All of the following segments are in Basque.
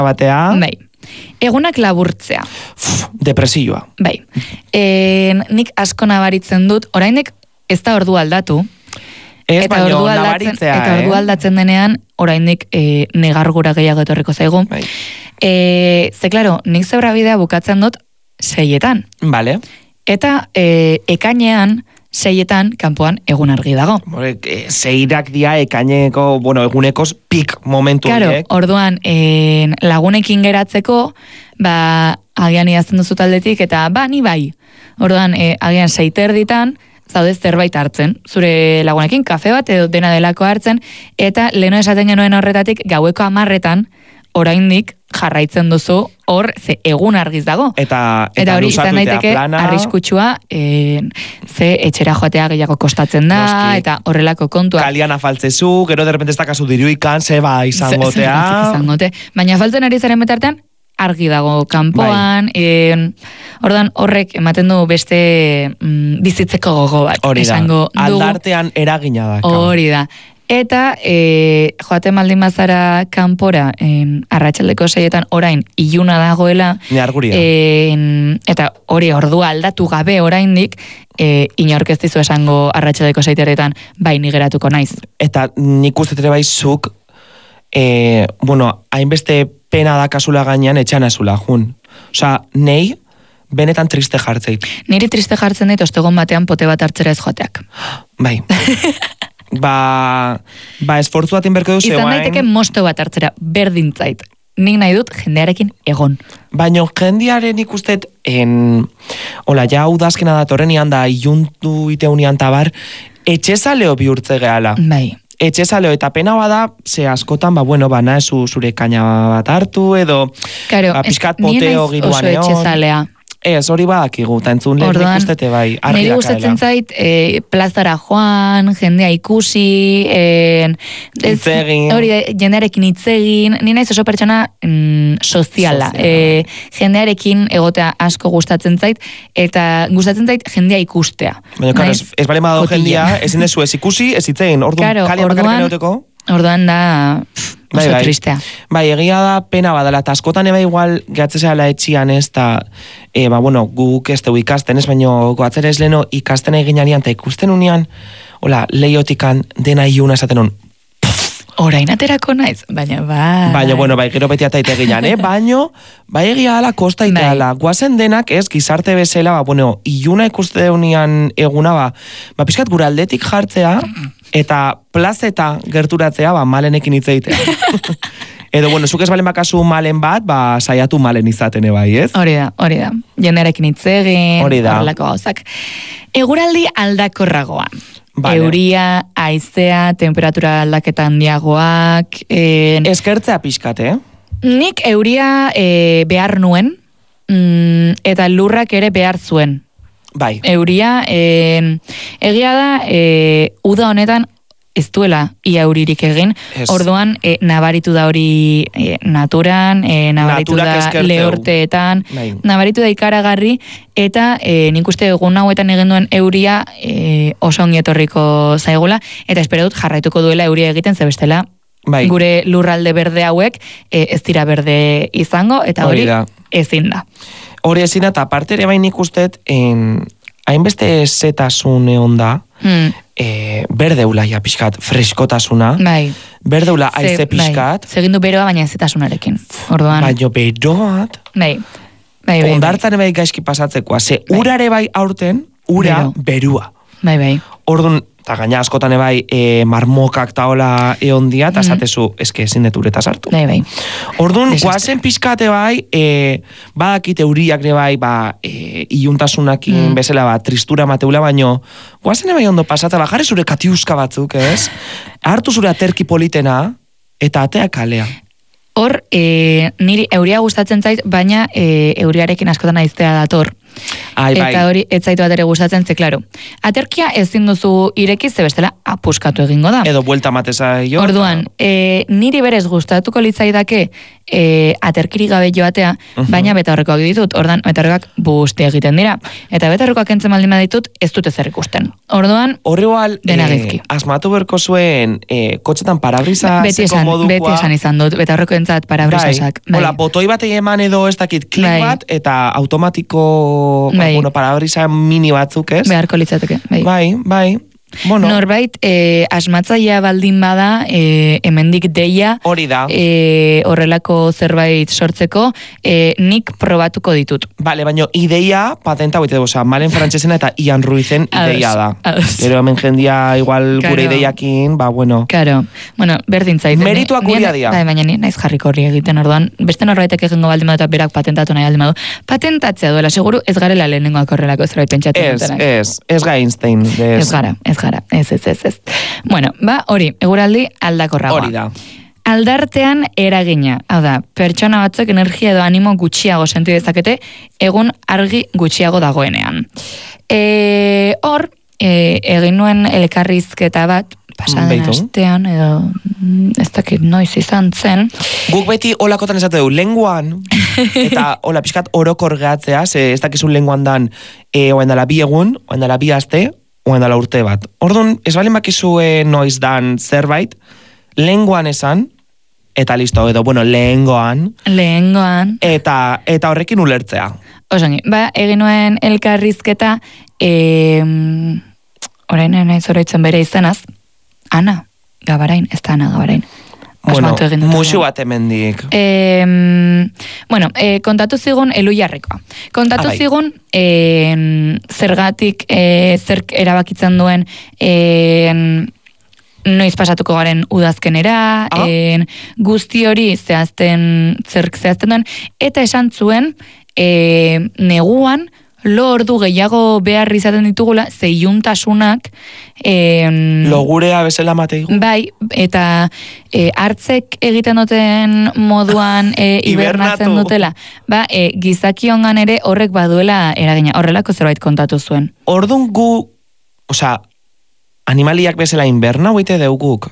batea. Bai. Egunak laburtzea. Depresioa. Bai. Nik asko nabaritzen dut, oraindik ez da ordu aldatu. Ez, baino nabaritzea, eta ordu aldatzen denean, oraindik negargura gehiago etorriko zaigu. Bai. Ze, klaro, nik zebra bidea bukatzen dut 6etan. Vale. Eta ekainean, 6etan, kanpoan egun argi dago. Zeirak dia ekaineko, egunekos pik momentu. Claro, orduan, lagunekin geratzeko, agian idazten duzu taldetik, eta ni bai. Orduan, agian 6:30 zaude zerbait hartzen. Zure lagunekin kafe bat edo dena delako hartzen, eta leheno esaten genuen horretatik, gaueko 10:00 oraindik jarraitzen duzu hor ze egun argiz dago. Eta hori izan daiteke arriskutsua, ze etxera joatea gehiago kostatzen da, Noski. eta horrelako kontua. Kalian afaltzezu, gero de repente ez dakazu diruikan, ze izangotea. Baina faltzen ari zaren betartean, argi dago kanpoan, ordan horrek ematen du beste bizitzeko gogo bat. Hori da, aldartean eragina da. Hori da. Eta joaten baldin bazara kanpora arratsaldeko 6etan orain iluna dagoela. Nearguria. Eta hori ordua aldatu gabe oraindik inork ez dizu esango arratsaldeko 6etan bai ni geratuko naiz. Eta nik uste ere bai zuk hainbeste pena dakazula gainean etxan azula jun. Osea, nei benetan triste jartzeit. Niri triste jartzen dit ostegon batean pote bat hartzera ez joateak. Bai. Esfortzu batin berko duzu. Izan daiteke mosto bat hartzera, berdintzait. Nik nahi dut jendearekin egon. Baina jendearen ikustet, ja udazkena datorrenian da, iluntu iteunian tabar, etxezaleo bihurtze gehala. Bai. Etxezaleo, eta pena bada, ze askotan, nahezu zure kaina bat hartu, edo pixkat poteo giruan egon. Oso etxezalea. Ez, hori badakigu, eta entzun lehen ikustete bai, argi niri gustatzen zait, plazara joan, jendea ikusi, hori jendearekin hitzegin, ni naiz oso pertsona soziala. Jendearekin egotea asko gustatzen zait, eta gustatzen zait jendea ikustea. Baina, ez bale madao jendea, ezin ezu ez ikusi, ez hitzegin, orduan kalian bakarriken euteko? Orduan da oso tristea. Bai, egia da pena badala, eta askotan eba igual gehatzezela etxian ez, eta guk ez dugu ikasten ez, baina goatzera ez leheno ikasten eginarian, eta ikusten unian, lehiotikan dena iuna esaten hon, orain aterako naiz, baina bai. Gero beti ataite ginean, baina, egia ala kosta iteala. Guazen denak ez, gizarte bezala, iluna ikuste unian eguna, pixkat gure aldetik jartzea, eta plazeta gerturatzea, malenekin hitz egitea. Edo, zuk ez balen bakazu malen bat, saiatu malen izaten bai, ez? Hori da. Jendearekin hitz egin, horrelako gauzak. Eguraldi aldakorragoa. Vale. Euria, haizea, temperatura aldaketa handiagoak. Eskertzea pixkat, Nik euria behar nuen, eta lurrak ere behar zuen. Bai. Euria, egia da, uda honetan ez duela ia euririk egin, orduan nabaritu da hori naturan, nabaritu da lehorteetan, nabaritu da ikaragarri, eta nik uste egun hauetan egin duen euria oso ongi etorriko zaigula, eta espero dut jarraituko duela euria egiten, zebestela gure lurralde berde hauek ez dira berde izango, eta hori ezin da. Hori ezin da, eta aparte ere bain ikustet, hainbeste zetasun egon da, berdeula ja pixkat, freskotasuna. Bai. Berdeula aize pixkat. Segindu beroa, baina ezetasunarekin. Baina beroat. Bai. Ondartzan bai gaizki pasatzekoa. Ze urare bai aurten, ura berua. Bai. Orduan, eta gaina askotan bai marmokak taola egon dia, eta esatezu, eske ezin detureta sartu. Bai. Orduan, guazen pixkate bai, badakite euriak bai, iuntasunakin bezala tristura mateula, baino, guazen bai ondo pasata, jarri zure katiuska batzuk, ez? Hartu zure aterki politena, eta atea kalea. Hor, niri euria gustatzen zait, baina euriarekin askotan aiztea dator. Eta hori etzaitu bat ere gustatzen, ze, klaro, aterkia ezin duzu irekiz, ze bestela apuskatu egingo da. Edo buelta mateza jo. Orduan, niri berez gustatuko litzaidake aterkiri gabe joatea, baina betaurrekoak ditut, orduan betaurrekoak busti egiten dira. Eta betaurrekoak entzen baldin baditut, ez dute zer ikusten. Orduan, dena gizki. Asmatu berko zuen kotxetan parabrisa zeko modukoa. Beti esan izan dut, betaurreko entzat parabrisasak. Hola, botoi bat eman edo ez dakit klik bat, eta automatiko parabrisa mini batzuk ez. Beharko litzateke. Bai. Bueno. Norbait, asmatzaia baldin bada, hemendik deia, hori da. Horrelako zerbait sortzeko, nik probatuko ditut. Vale, baina ideia patenta boite dugu, Malen Frantzesena eta Ian Ruizen ideia da. Pero hemen jendia igual gure ideiakin, bueno. Claro, berdin zait. Merituak guria dia. Baina naiz jarriko hori egiten, orduan, beste norbaitek egingo baldin badu eta berak patentatu nahi baldin badu. Patentatzea duela, seguru ez garela lehenengoak horrelako zerbait pentsatzen dutenak. Ez ga Einstein. Ez gara. Ez. Bueno, hori, eguraldi aldakorragoa. Hori da. Aldartean eragina, hau da, pertsona batzuk energia edo animo gutxiago senti dezakete, egun argi gutxiago dagoenean. Hor, egin nuen elkarrizketa bat, pasaden astean, edo ez dakit noiz izan zen. Guk beti olakotan esate du, lenguan, eta hola pixkat orokor gehatzea, ez dakizun lenguan dan, oen dala 2 egun, oen dala 2 aste, oen dala urte bat. Orduan, ez balen bakizue noiz dan zerbait, lenguan esan, eta listo, edo, lehengoan. Eta horrekin ulertzea. Osongi, egin nuen elkarrizketa, orain nahi zoraitzen bere izenaz, Ana Gabarain, ez da Ana Gabarain. Musu bat emendik. Kontatu zigun Elujarrekoa. Kontatu zigun zergatik zerk erabakitzen duen noiz pasatuko garen udazkenera, guzti hori zerk zehazten duen, eta esan zuen neguan lo ordu gehiago behar izaten ditugula, ze iuntasunak logurea bezala mateigu. Bai, eta hartzek egiten duten moduan hibernatzen dutela. Gizakiongan ere horrek baduela eragina. Horrelako zerbait kontatu zuen. Orduan gu, animaliak bezala inberna huite deuguk?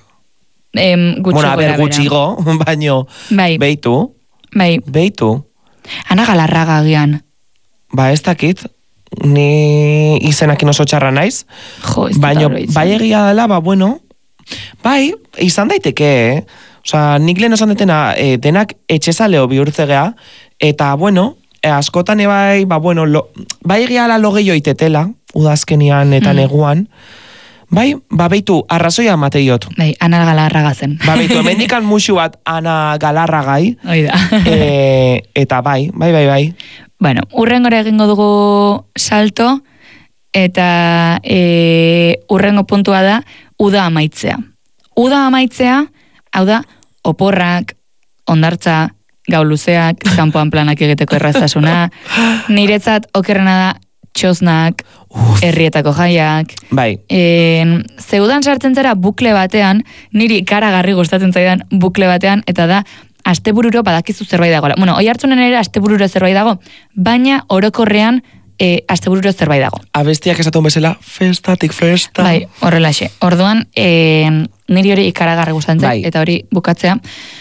Gutxigo, baino beitu. Beitu. Ana Galarraga agian. Ez dakit, ni izenakin oso txarra naiz, baina egia dela, bai, izan daiteke, nik lehen esan detena, denak etxezaleo bihurtzegea, eta, askotan ebai, bai egia dela lo gehiago itetela, udazkenian eta neguan, bai, beitu, arrazoia mateiot. Bai, Ana Galarraga zen. Beitu, emendikan musu bat Ana Galarragai, eta bai. Bueno, urrengora egingo dugu salto, eta urrengo puntua da, uda amaitzea. Uda amaitzea, hau da, oporrak, ondartza, gau luzeak, kanpoan planak egiteko erraztasuna, niretzat okerrena da, txosnak, herrietako jaiak. Bai. Zeudan sartzen zera bukle batean, niri karagarri gustatzen zaidan bukle batean, eta da, astebururo badakizu zerbait dagoela. Oi hartzunen ere astebururo zerbait dago, baina orokorrean astebururo zerbait dago. Abestiak esatun bezala, festatik festa. Bai, horrelaxe. Orduan, niri hori ikaragarri gustatzen zait, eta hori bukatzea,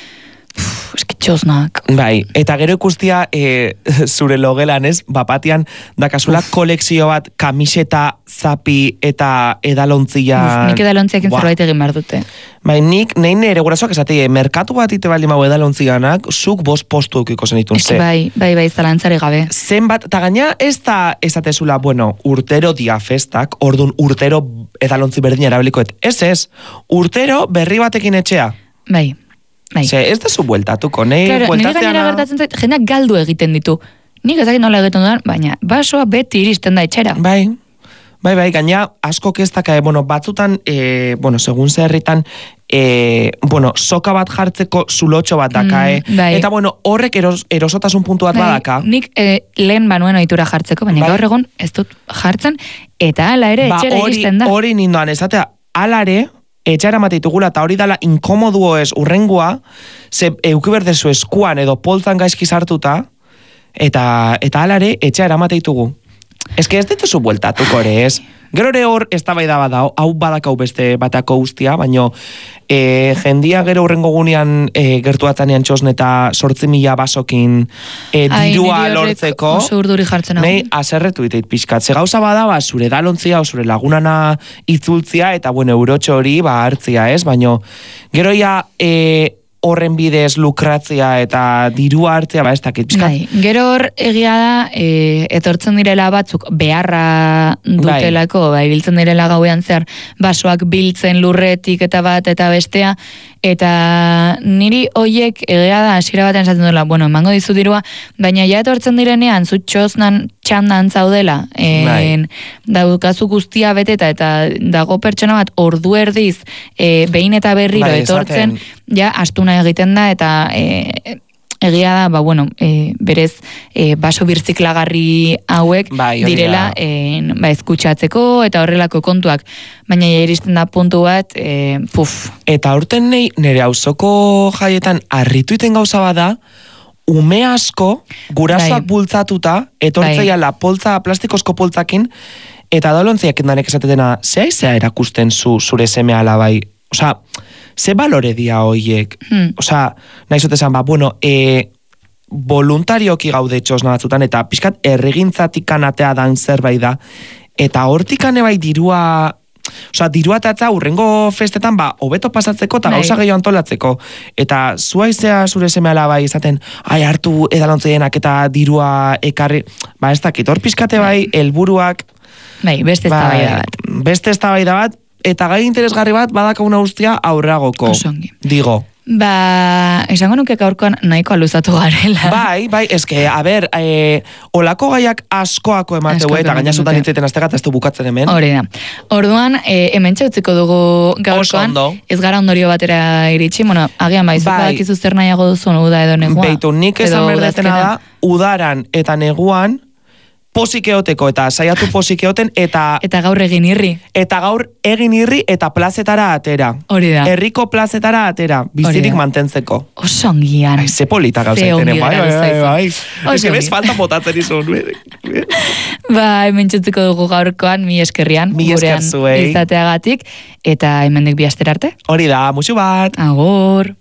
eskitxosnak. Bai, eta gero ikustia zure logelan ez, bapatian dakazula kolekzio bat kamiseta, zapi eta edalontzia. Nik edalontziak zerbait egin behar dute. Bai, nik nein ere gurasoak esatei, merkatu bat ite baldin mau edalontzianak, zuk 5 postu eukiko zenitun. Bai, zalantzari gabe. Zenbat, eta gaina ez da esatezula, urtero dia festak, ordun urtero edalontzi berdin erabilikoet. Ez, urtero berri batekin etxea. Bai. Ez da zu bueltatuko, nire gainera gertatzen zait, jendeak galdu egiten ditu. Nik ezakit nola egiten dudan, baina basoa beti iristen da etxera. Bai, gaina asko keztaka, batzutan, segun zerritan, soka bat jartzeko zulotxo bat daka, eta horrek erosotasun puntu bat badaka. Nik lehen banuen ohitura jartzeko, baina gaur egun ez dut jartzen, eta ala ere etxera iristen da. Hori nindoan, ezatea, ala ere, etxara mateitugula, eta hori dala inkomoduo ez urrengua, ze eukiberdezu eskuan edo poltzan gaizki sartuta, eta alare etxara mateitugu. Ez que ez dituzu bueltatuko ere, ez? Gero ere hor, ez da bai da bada, hau badakau beste batako guztia, baina jendia gero horrengo gunean gertuatanean txosne eta 8.000 basokin dirua lortzeko. Oso urduri jartzen hau. Nei, aserretu diteit pixkat. Ze gauza bada, zure dalontzia, zure lagunana itzultzia, eta bueno, eurotxo hori, hartzia, ez? Baina gero ja horren bidez lukratzia eta dirua hartzea, ez dakit pixkat. Gero hor egia da, etortzen direla batzuk beharra dutelako, biltzen direla gauean zehar, basoak biltzen lurretik eta bat eta bestea, eta niri hoiek egia da, hasiera batean esaten duela, bueno, emango dizu dirua, baina ja etortzen direnean, zutxoznan txandan zaudela, daukazu guztia beteta, eta dago pertsona bat ordu erdiz, behin eta berriro etortzen, ja, astuna egiten da, eta egia da, berez baso birziklagarri hauek direla eskutsatzeko eta horrelako kontuak, baina iristen da puntu bat, Eta aurten nire auzoko jaietan harrituiten gauza bada, ume asko, gurasoak bultzatuta, etortzeiala plastikozko poltzakin, eta dolontziak endanek esatetena, zea erakusten zure semea labai, osea, ze balore dia hoiek? Osea, nahi zutezan, voluntarioki gaude txosna batzutan, eta pixkat erregintzatik kanatea dan zerbait da, eta hortik bai dirua, osea, dirua tatza urrengo festetan, hobeto pasatzeko eta gauza gehiago antolatzeko, eta zuaizea zure semea bai izaten, hartu edalontzeienak eta dirua ekarri, ez dakit, hor pixkate bai, helburuak, beste eztabaida bat. Beste eztabaida bat, eta gai interesgarri bat badakauna guztia aurragoko. Osongi. Digo. Esango nuke gaurkoan nahiko aluzatu garela. Bai, eske, olako gaiak askoako emateu, eta gainazutan hitzaiten aztegat, ez du bukatzen hemen. Hori da. Orduan, hemen txautziko dugu gaurkoan, ez gara ondorio batera iritsi, agian badakizu zer nahiago duzun uda edo negua. Beitu, nik esan berdetena da, udaran eta neguan, posikeoteko eta saiatu posikeoten eta gaur egin irri. Eta gaur egin irri eta plazetara atera. Hori da. Herriko plazetara atera, bizirik mantentzeko. Osongian. Ze polita gauzaitenen, bai. Ez que bez falta botatzen izun. Hemen txutziko dugu gaurkoan, mi eskerrian. Mi esker zuei. Izateagatik, eta hemendik bi astera arte. Hori da, musu bat. Agur.